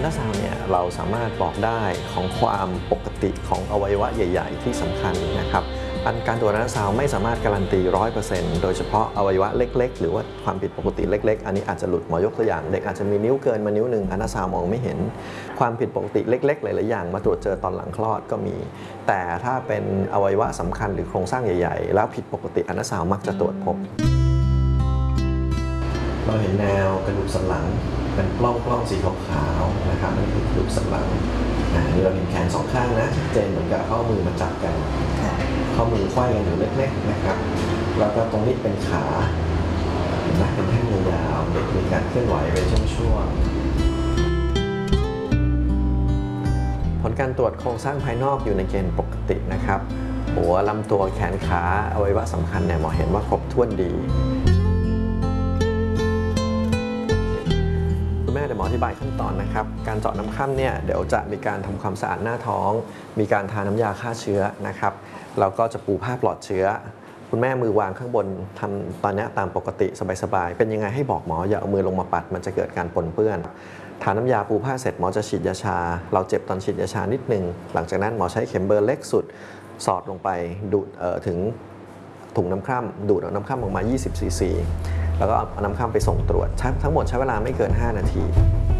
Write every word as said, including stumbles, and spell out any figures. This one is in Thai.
ตราซาวด์เนี่ยเราสามารถบอกได้ของความปกติของอวัยวะใหญ่ๆที่สำคัญนะครับการตรวจอัลตราซาวด์ไม่สามารถการันตี ร้อยเปอร์เซ็นต์ โดยเฉพาะอวัยวะเล็กๆหรือว่าความผิดปกติเล็กๆอันนี้อาจจะหลุดหมอยกตัวอย่างเด็กอาจจะมีนิ้วเกินมานิ้วหนึ่งอัลตราซาวด์มองไม่เห็นความผิดปกติเล็กๆหลายๆอย่างมาตรวจเจอตอนหลังคลอดก็มีแต่ถ้าเป็นอวัยวะสำคัญหรือโครงสร้างใหญ่ๆแล้วผิดปกติอัลตราซาวด์มักจะตรวจพบเราเห็นแนวกระดูกสันหลังเป็นปล้องปล้องสีขาวๆนะครับนั่นคือกระดูกสันหลังนี่เราเห็นแขนสองข้างนะชัดเจนเหมือนกับข้อมือมาจับกันข้อมือไขว้กันอยู่เล็กๆนะครับแล้วก็ตรงนี้เป็นขาเห็นไหมเป็นแท่งยาวๆเด็กมีการเคลื่อนไหวเป็นช่วงๆผลการตรวจโครงสร้างภายนอกอยู่ในเกณฑ์ปกตินะครับหัวลำตัวแขนขาอวัยวะสำคัญเนี่ยหมอเห็นว่าครบถ้วนดีแม่เดี๋ยวหมออธิบายขั้นตอนนะครับการเจาะน้ำคร่ำเนี่ยเดี๋ยวจะมีการทำความสะอาดหน้าท้องมีการทาน้ำยาฆ่าเชื้อนะครับแล้วก็จะปูผ้าปลอดเชื้อคุณแม่มือวางข้างบนทำตอนนี้ตามปกติสบายๆเป็นยังไงให้บอกหมออย่าเอามือลงมาปัดมันจะเกิดการปนเปื้อนทาน้ำยาปูผ้าเสร็จหมอจะฉีดยาชาเราเจ็บตอนฉีดยาชานิดนึงหลังจากนั้นหมอใช้เข็มเบอร์เล็กสุดสอดลงไปดูดถึงถุงน้ำคร่ำดูดเอาน้ำคร่ำออกมายี่สิบซีซีแล้วก็เอาน้ำคร่ำไปส่งตรวจทั้งหมดใช้เวลาไม่เกินห้านาที